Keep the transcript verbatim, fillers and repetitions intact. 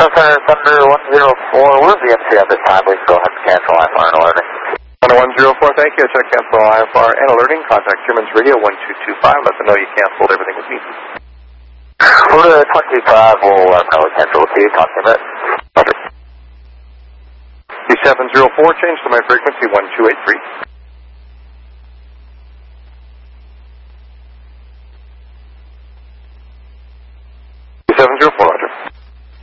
Center Thunder one zero four, where's the M C at this time? Please go ahead and cancel I F R and alerting. Thunder one zero four, thank you. Check cancel I F R and alerting. Contact Germans Radio one two two five. Let them know you canceled everything with me. Florida twenty-five will let them know we cancel with you. Talk to you in a minute. Roger. D seven zero four, change to my frequency one two eight three. D seven zero